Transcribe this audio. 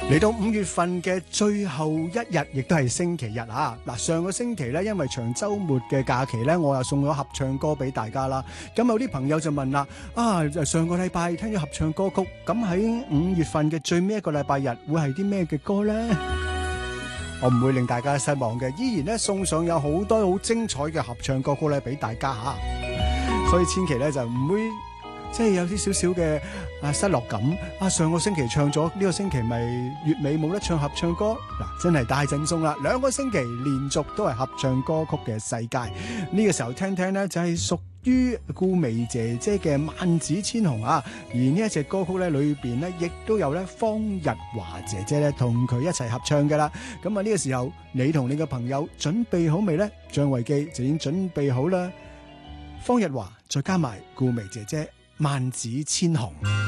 嚟到5月份嘅最後一日，亦都係星期日啊！嗱，上個星期咧，因為長週末嘅假期咧，我又送咗合唱歌俾大家啦。咁有啲朋友就問啦：上個禮拜聽咗合唱歌曲，咁喺5月份嘅最尾一個禮拜日，會係啲咩嘅歌呢？我唔會令大家失望嘅，依然咧送上有好多好精彩嘅合唱歌曲咧俾大家嚇。所以千祈咧就唔會即係有啲少少嘅失落感上個星期唱咗，呢個星期咪月尾冇得唱合唱歌嗱，真係大贈送啦！2個星期連續都係合唱歌曲嘅世界，呢個時候聽聽呢就係屬於顧媚姐姐嘅《萬紫千紅》啊！而呢一隻歌曲咧裏邊咧亦都有咧方日華姐姐咧同佢一齊合唱噶啦。咁啊呢個時候你同你嘅朋友準備好未呢？張維基就已經準備好啦。方日華再加埋顧媚姐姐《萬紫千紅》。